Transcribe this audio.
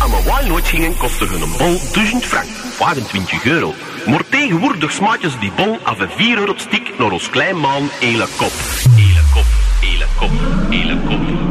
aan mijn walnoot gingen, kostte hun een bol 1000 frank, 25 euro. Maar tegenwoordig smaakjes die bon af een 4 euro stik naar ons klein maan hele kop. Hele kop, hele kop, hele kop.